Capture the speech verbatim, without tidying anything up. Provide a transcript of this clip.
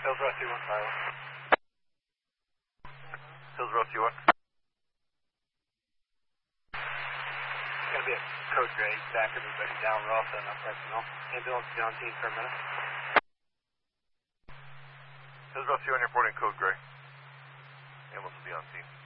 Hills Rescue one, Tyler. Hills Rescue one. It's going to be a code gray, back everybody down, we're all setting up personnel. Ambulance be on scene for a minute. Hills Rescue one reporting code gray. Ambulance will be on scene.